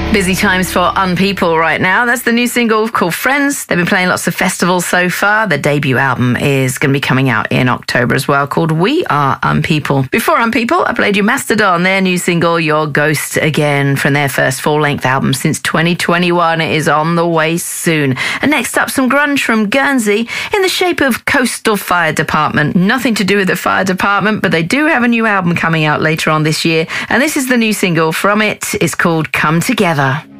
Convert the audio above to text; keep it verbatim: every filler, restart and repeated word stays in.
Busy times for Unpeople right now. That's the new single called Friends. They've been playing lots of festivals so far. Their debut album is going to be coming out in October as well, called We Are Unpeople. Before Unpeople, I played you Mastodon, their new single, Your Ghost Again, from their first full-length album since twenty twenty-one. It is on the way soon. And next up, some grunge from Guernsey in the shape of Coastal Fire Department. Nothing to do with the fire department, but they do have a new album coming out later on this year. And this is the new single from it. It's called Come Together.